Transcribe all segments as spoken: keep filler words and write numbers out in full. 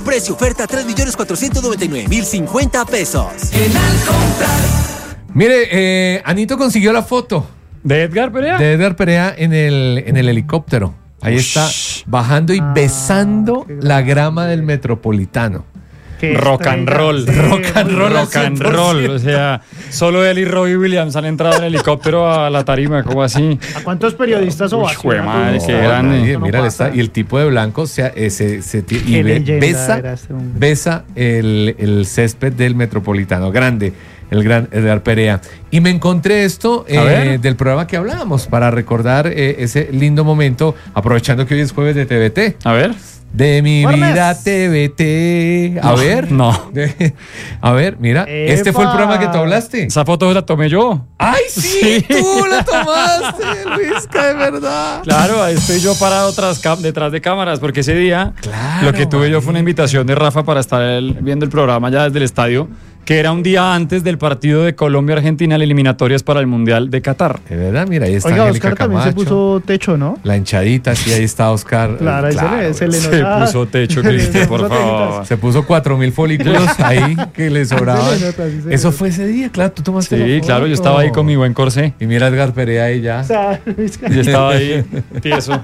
Precio oferta tres millones cuatrocientos noventa y nueve mil cincuenta pesos. En Alcomprar. Mire, eh, Anito consiguió la foto ¿De Edgar Perea? de Edgar Perea en el, en el helicóptero. Ahí Ush. está, bajando y Ah, besando qué la grande. grama del Metropolitano. Qué Rock and estrella. roll. Sí, Rock and muy roll. bien. Rock and roll. O sea, solo él y Robbie Williams han entrado en helicóptero a la tarima. ¿Cómo así? ¿A cuántos periodistas Uy, ovacionan? jue madre, No, qué no, grande. Nadie, no mira, le pasa. está, y el tipo de blanco se, eh, se, se ti- y Qué be- leyenda besa, era este hombre. besa el, el césped del Metropolitano. Grande, el gran Edgar Perea. Y me encontré esto eh, A ver. del programa que hablábamos para recordar eh, ese lindo momento, aprovechando que hoy es jueves de T V T. A ver. De mi Jueves. vida T V T. A No, ver. no. De- a ver, mira. Este fue el ¡Epa! programa que tú hablaste. Esa foto la tomé yo. ¡Ay, sí! Sí. ¡Tú la tomaste, Luisca, de verdad! Claro, ahí estoy yo parado tras cam- detrás de cámaras, porque ese día Claro, lo que tuve yo fue una invitación de Rafa para estar el- viendo el programa ya desde el estadio, que era un día antes del partido de Colombia-Argentina, las eliminatorias para el Mundial de Qatar. De verdad, mira, ahí está Oiga, Angélica Oscar también se Camacho. puso techo, ¿no? La hinchadita, sí, ahí está Oscar. Claro, ahí se le- se le Se nota. puso techo, Se le Cristian, por puso favor. tejitas. Se puso cuatro mil folículos ahí que le sobraban. Se le nota, sí se le Eso nota. fue ese día, claro, tú tomaste la Sí, foto. claro, yo estaba ahí con mi buen corsé. Y mira a Edgar Perea ahí ya. O sea, es que- Yo estaba ahí tieso.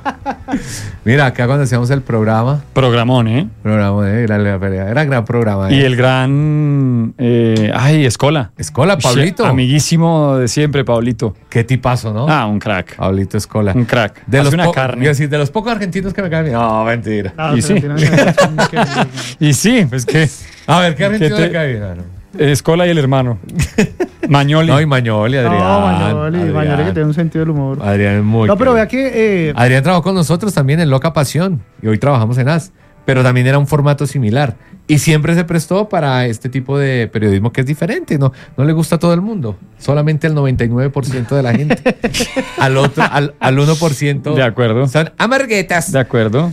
Mira, acá cuando hacíamos el programa, Programón, ¿eh? programa de Edgar Perea, era gran programa. Y ¿eh? el gran... eh, ay, Escola. Escola, Pablito. Amiguísimo de siempre, Pablito. Qué tipazo, ¿no? Ah, un crack. Pablito Escola. Un crack. De Hace los, una po- carne. iba a decir, de los pocos argentinos que me caen bien. No, mentira. No, Y pero sí. tiene- que- Y sí, pues que A ver, ¿qué argentino ¿Qué te- le cae bien? Ah, no. Escola y el hermano. Mañoli. No, y Mañoli, Adrián. No, Mañoli, Adrián. Mañoli que tiene un sentido del humor. Adrián es muy No, pero querido. vea que eh, Adrián trabajó con nosotros también en Loca Pasión y hoy trabajamos en A S, pero también era un formato similar y siempre se prestó para este tipo de periodismo que es diferente, no, no le gusta a todo el mundo, solamente al noventa y nueve por ciento de la gente, al otro, al, al uno por ciento De acuerdo. son amarguetas. De acuerdo.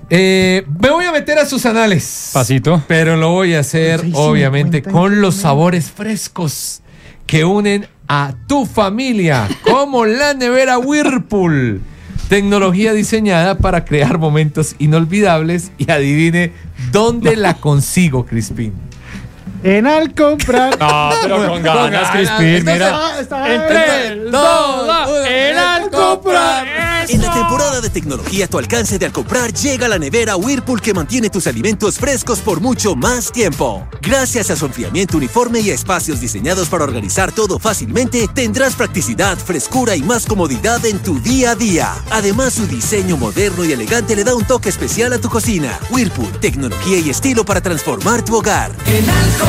Eh, me voy a meter a sus anales, Pasito. pero lo voy a hacer Sí, obviamente cincuenta y con los nueve. sabores frescos que unen a tu familia, como la nevera Whirlpool. Tecnología diseñada para crear momentos inolvidables y adivine dónde la consigo, Crispín. en Alcomprar. No, pero con Con ganas, ganas. Crispín, Esto mira. está- está- En tres, dos, uno, en Alcomprar. En la temporada de tecnología a tu alcance de Alcomprar llega la nevera Whirlpool que mantiene tus alimentos frescos por mucho más tiempo. Gracias a su enfriamiento uniforme y a espacios diseñados para organizar todo fácilmente, tendrás practicidad, frescura y más comodidad en tu día a día. Además, su diseño moderno y elegante le da un toque especial a tu cocina. Whirlpool, tecnología y estilo para transformar tu hogar. En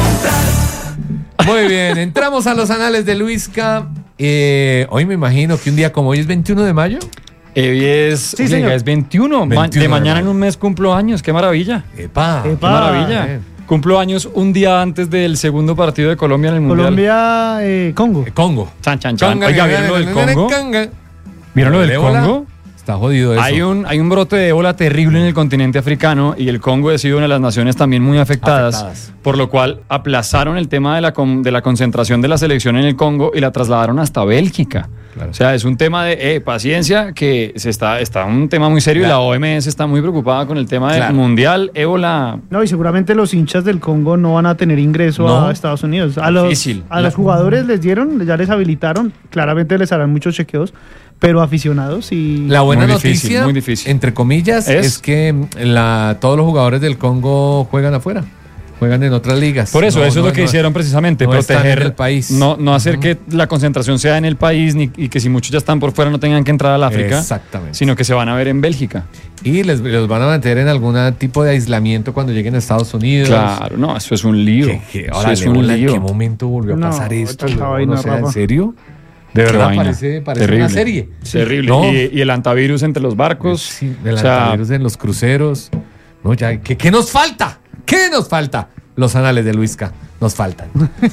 Alcomprar. Muy bien, entramos a los anales de Luisca. Eh, hoy me imagino que un día como hoy es veintiuno de mayo. Hoy es, Sí, oiga, señor. es veintiuno. Ma- veintiuno de mañana de en mayo. un mes cumplo años. Qué maravilla. Epa. Qué Epa. maravilla. bien. Cumplo años un día antes del segundo partido de Colombia en el Mundial. Colombia, eh, Congo. Eh, Congo. Chan, chan, chan. Conga, Oiga, gana, ¿vieron lo del gana, gana, Congo? Conga. ¿Vieron lo ¿El del ébola? Congo? Está jodido eso. Hay un, hay un brote de ébola terrible en el continente africano y el Congo ha sido una de las naciones también muy afectadas, Afectadas. por lo cual aplazaron el tema de la, con- de la concentración de la selección en el Congo y la trasladaron hasta Bélgica. Claro. O sea, es un tema de eh, paciencia que se está, está un tema muy serio Claro. y la O M S está muy preocupada con el tema del Claro. mundial, ébola. No, y seguramente los hinchas del Congo no van a tener ingreso No. a Estados Unidos. A los, Difícil. a los jugadores les dieron, ya les habilitaron, claramente les harán muchos chequeos, pero aficionados y... La buena Muy noticia, difícil, muy difícil. entre comillas, es, Es- que mm, la, todos los jugadores del Congo juegan afuera, juegan en otras ligas. Por eso, No, eso no, es lo que no, hicieron precisamente, no están proteger en el país. No, no hacer que la concentración sea en el país ni, y que si muchos ya están por fuera no tengan que entrar al África, Exactamente. sino que se van a ver en Bélgica. Y les, los van a meter en algún tipo de aislamiento cuando lleguen a Estados Unidos. Claro, no, eso es un lío. Que, que, Eso ahora, es un Leola, ¿en lío. qué momento volvió a No, pasar esto? tanta weón? vaina, O sea, ¿en Rafa. serio? De Qué verdad vaina. parece, parece Terrible. una serie. Terrible. No. Y, y el antivirus entre los barcos. Sí, el o sea, antivirus en los cruceros. No, ya, ¿qué, qué nos falta? ¿Qué nos falta? Los anales de Luisca nos faltan.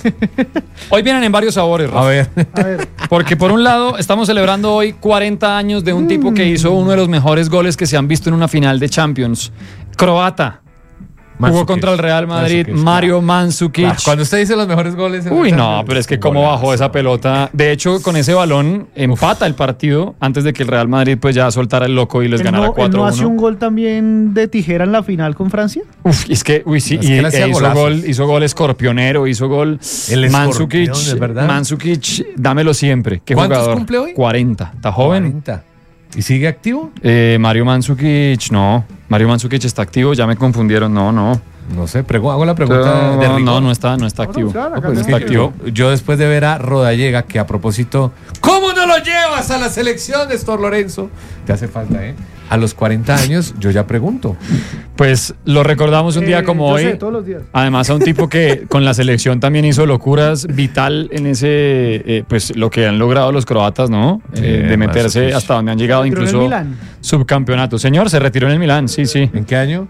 hoy vienen en varios sabores, Rafa. A ver. A ver, Porque por un lado, estamos celebrando hoy cuarenta años de un tipo que hizo uno de los mejores goles que se han visto en una final de Champions. Croata. Jugó Mandzukic. contra el Real Madrid, Mandzukic, Mario Mandzukic. Claro, cuando usted dice los mejores goles... en Uy, el no, Champions, pero es que un cómo golazo. bajó esa pelota. De hecho, con ese balón empata el partido antes de que el Real Madrid pues ya soltara el loco y les ¿Él ganara no, él cuatro no uno. hace un gol también de tijera en la final con Francia? Uf, es que, uy, sí, Es y, que él hacía e hizo golazos. gol, hizo gol escorpionero, hizo gol El Mandzukic, escorpión, es verdad. Mandzukic, dámelo siempre. ¿Qué ¿Cuántos jugador? cumple hoy? cuarenta. ¿Está joven? cuarenta. ¿Y sigue activo? Eh, Mario Mandzukic, no. Mario Mandzukic está activo, ya me confundieron. No, no. No sé, pregu- hago la pregunta No, de rigor. no, no está, no está activo. Vamos a buscar, acá No, pues no es que está yo, activo. yo después de ver a Rodallega, que a propósito, ¿cómo no lo llevas a la selección, Néstor Lorenzo? Te hace falta, ¿eh? A los cuarenta años, yo ya pregunto. Pues lo recordamos un día Eh, como yo hoy. sé, todos los días. Además a un tipo que con la selección también hizo locuras vital en ese, eh, pues lo que han logrado los croatas, ¿no? Eh, Bien, de meterse Mandzukic. hasta donde han llegado, Se retiró en el incluso Milán. subcampeonato. Señor, se retiró en el Milán, sí, sí. ¿En qué año?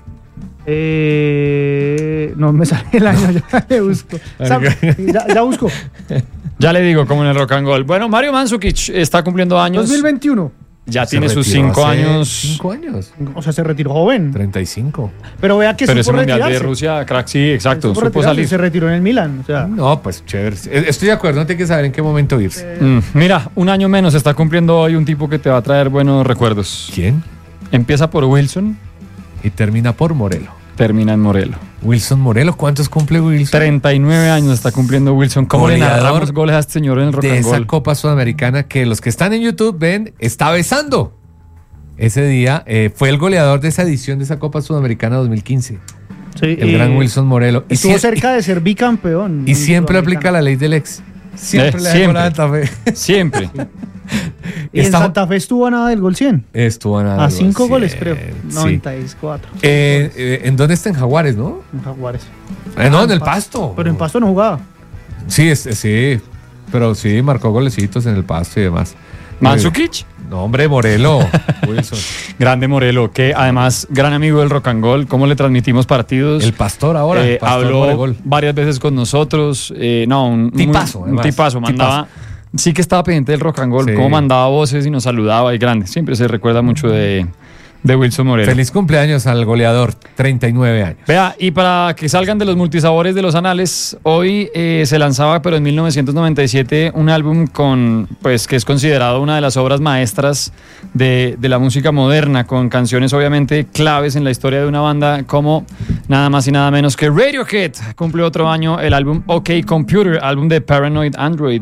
Eh, no me sale el año, ya le busco. Sam, ya, ya busco. Ya le digo, como en el Rock and Roll. Bueno, Mario Mandzukic está cumpliendo años. dos mil veintiuno. Ya Se tiene sus retiró cinco hace años. Cinco años. O sea, se retiró joven. treinta y cinco. Pero vea que Pero ese supo mundial de retirarse. Rusia, crack, sí, exacto. Supo Supo retirarse, salir. Se retiró en el Milan. O sea, No, pues chévere. Estoy de acuerdo, no tiene que saber en qué momento irse. Mm, mira, un año menos está cumpliendo hoy un tipo que te va a traer buenos recuerdos. ¿Quién? Empieza por Wilson, Y termina por Morelo. termina en Morelo. Wilson Morelo, ¿cuántos cumple Wilson? treinta y nueve años está cumpliendo Wilson. ¿Cómo le Goleador narramos goles a este señor en el Rock De and esa Roll? Copa Sudamericana que los que están en YouTube ven, está besando. Ese día eh, fue el goleador de esa edición de esa Copa Sudamericana dos mil quince. sí, El y gran Wilson Morelo. Y, Estuvo sie- cerca de ser bicampeón. y siempre en aplica la ley del ex. Siempre Eh, le siempre. da Santa Fe. Siempre. Y en Está- Santa Fe estuvo a nada del gol cien. Estuvo a nada. A del cinco gol goles, cien, creo. sí. noventa y cuatro. Eh, eh, ¿En dónde está? En Jaguares, ¿no? En Jaguares. Eh, no, en el Pasto. Pero en Pasto no jugaba. Sí, es- sí. Pero sí, marcó golecitos en el Pasto y demás. Mandzukic, No, hombre, Morelo. Wilson. grande Morelo, que además gran amigo del Rock and Roll. ¿Cómo le transmitimos partidos? El Pastor ahora. Eh, el Pastor habló Moregol. varias veces con nosotros. eh, no, un Tipazo, muy- un además. tipazo. Mandaba, sí que estaba pendiente del Rock and Roll. Sí. Cómo mandaba voces y nos saludaba y grande. Siempre se recuerda mucho de, de Wilson Morelo. Feliz cumpleaños al goleador, treinta y nueve años. Vea, y para que salgan de los multisabores de los anales, hoy eh, se lanzaba, pero en mil novecientos noventa y siete, un álbum con, pues, que es considerado una de las obras maestras de, de la música moderna, con canciones obviamente claves en la historia de una banda como nada más y nada menos que Radiohead. Cumple otro año el álbum OK Computer, álbum de Paranoid Android.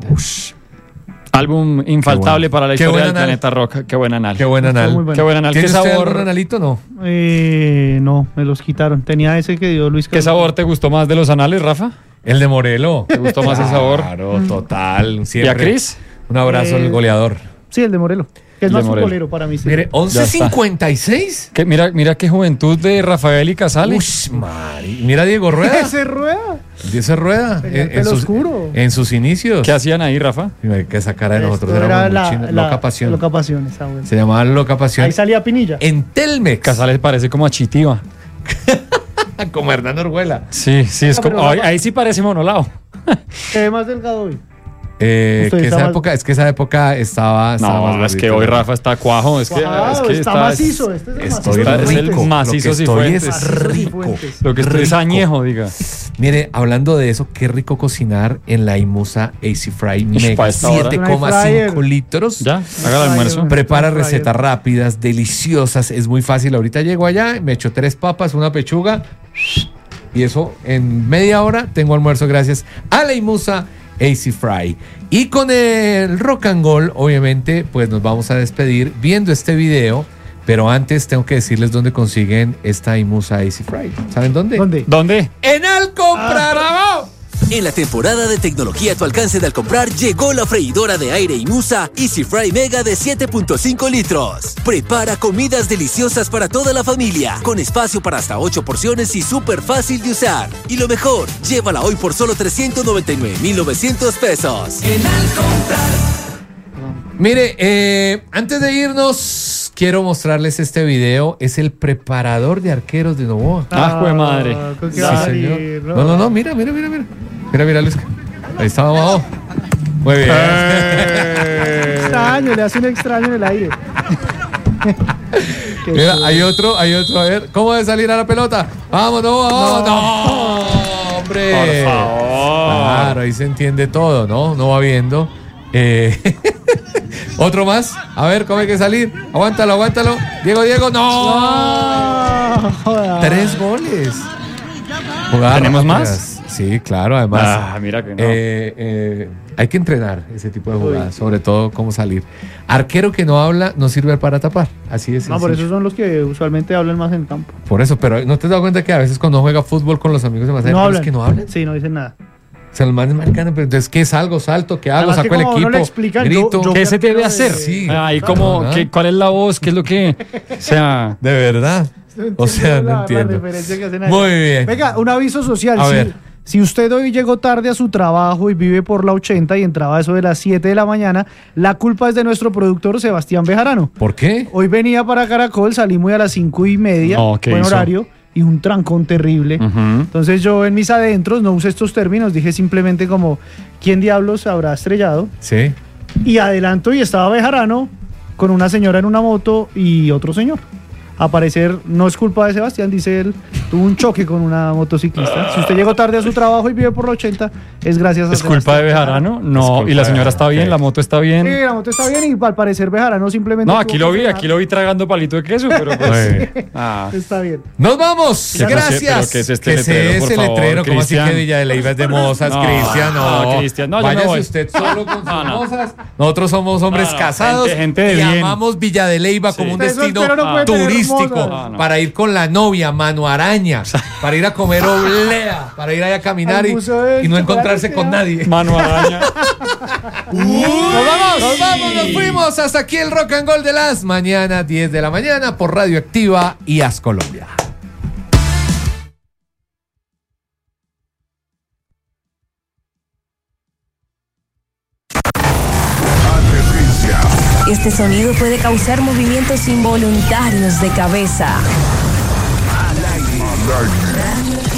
Álbum infaltable bueno. para la Qué historia buen del anal. planeta rock. Qué buen anal. Qué buen anal. muy bueno. Qué buen anal. ¿Qué ¿Tiene usted sabor? algún analito o no? Eh, no, me los quitaron. Tenía ese que dio Luis ¿Qué sabor te gustó más de los anales, Rafa? El de Morelo. ¿Te gustó más el sabor? Claro, total. ¿Y a Siempre. Cris? Un abrazo Eh, al goleador. Sí, el de Morelo. Que es El de más Morelo. futbolero para mí. Sí. Mire, once cincuenta y seis. Que mira, mira qué juventud de Rafael y Casales. Uy, Mari. Mira a Diego Rueda. Ese rueda. Dice Rueda. Tenía el pelo sus, oscuro. en sus inicios. ¿Qué hacían ahí, Rafa? Mira, que esa cara de nosotros Esto era, era muy la, chino. la- Loca Pasión. Loca Pasión, está bueno. Se llamaba Loca Pasión. Ahí salía Pinilla. En Telmex. Casales parece como a Chitiva. Como Hernán Orjuela. Sí, sí, es Ah, como. pero Ahí, Rafa- ahí sí parece monolao. Se ve más delgado hoy. Eh, Usted que está esa más- época, es que esa época estaba. estaba más No, es que gordito. hoy Rafa está cuajo. Es que, Cuajado, es que está, está, macizo. Este es el Estoy macizo. es el rico. macizo Lo que estoy Cifuentes. es Macizo rico. Cifuentes. Lo que estoy es rico. añejo, diga. Mire, hablando de eso, qué rico cocinar en la Imusa AC Fry Mega pa' esta hora. siete coma cinco Una litros. Ya, haga el almuerzo. Prepara Fryer. recetas rápidas, deliciosas, es muy fácil. Ahorita llego allá, me echo tres papas, una pechuga y eso en media hora tengo almuerzo gracias a la Imusa A C Fry. Y con el Rock and Roll, obviamente, pues nos vamos a despedir viendo este video. Pero antes tengo que decirles dónde consiguen esta Imusa A C Fry. ¿Saben dónde? ¿Dónde? ¿Dónde? En Alcomprar. ¡Bravo! En la temporada de tecnología a tu alcance de al comprar llegó la freidora de aire Imusa Easy Fry Mega de siete punto cinco litros. Prepara comidas deliciosas para toda la familia, con espacio para hasta ocho porciones y súper fácil de usar. Y lo mejor, llévala hoy por solo trescientos noventa y nueve mil novecientos pesos. En al comprar, Mire, eh, antes de irnos, quiero mostrarles este video. Es el preparador de arqueros de Novoa. Ah, jue madre. ¿con qué Sí, va a señor. salir? No, no, no, mira, mira, mira, mira. Mira, mira, Luis. Ahí está abajo. Muy bien. Extraño, le hace un extraño en el aire. Mira, hay otro, hay otro, a ver, ¿cómo debe salir a la pelota? Vamos, no, vamos, no, no, hombre. Por favor. Claro, ahí se entiende todo, ¿no? No va viendo. Eh, otro más, a ver, ¿cómo hay que salir? Aguántalo, aguántalo. Diego, Diego, no. No. Tres goles. Jugadas ¿Tenemos rápidas. más? Sí, claro, además. Ah, mira que no. eh, eh, hay que entrenar ese tipo de jugadas, sobre todo cómo salir. Arquero que no habla no sirve para tapar, así es. No, por eso son los que usualmente hablan más en el campo. Por eso, pero ¿no te has dado cuenta que a veces cuando juega fútbol con los amigos de más No hablan. que no hablan? Sí, no dicen nada. O sea, los manes marcan, pero entonces, ¿qué salgo? ¿Salto? ¿Qué hago? Además ¿Saco que el como equipo? no le explican, yo- ¿Grito? yo- ¿Qué se debe quiero hacer? Sí. Ahí Claro, como, ¿verdad? ¿qué, ¿cuál es la voz? ¿Qué es lo que...? O sea... De verdad. O sea, no La- la entiendo. referencia que hacen ahí. Muy bien. Venga, un aviso social. A si, ver. si usted hoy llegó tarde a su trabajo y vive por la ochenta y entraba a eso de las siete de la mañana, la culpa es de nuestro productor Sebastián Bejarano. ¿Por qué? Hoy venía para Caracol, salimos a las cinco y media, No, ¿qué buen hizo? horario, y un trancón terrible. Ujú. Entonces yo en mis adentros no usé estos términos, dije simplemente como, ¿quién diablos se habrá estrellado? Sí. Y adelanto y estaba Bejarano con una señora en una moto y otro señor. A parecer no es culpa de Sebastián, dice él, tuvo un choque con una motociclista. Si usted llegó tarde a su trabajo y vive por la ochenta, es gracias a ¿Es culpa de Bejarano? No, culpa y la de señora está bien, Bejarano, la moto está bien. Sí, la moto está bien y al parecer Bejarano simplemente... No, tuvo aquí que lo vi, frenar. aquí lo vi tragando palito de queso, pero pues... ah. Está bien. ¡Nos vamos! ¿Qué- ¡Gracias! pero qué es este ¿Qué letrero, es por ese favor, letrero? ¿Cómo así Cristian? que Villa de Leyva es de mozas, No, Cristian? No, no, Cristian, no, yo me váyase voy. usted solo con sus No, no. mozas. Nosotros somos hombres No, no, casados gente- gente de y bien. amamos Villa de Leyva Sí. como un Usted destino soltero no puede tener turístico mozas. No, no. para ir con la novia, mano araña, para ir a comer oblea, para ir allá a caminar Al y, museo de y no encontrarse chocolate, con ¿no? nadie. Mano araña. ¡Nos vamos! ¡Nos vamos! ¡Nos fuimos! Hasta aquí el Rock and Roll de las mañanas, diez de la mañana, por Radioactiva y As Colombia. Este sonido puede causar movimientos involuntarios de cabeza.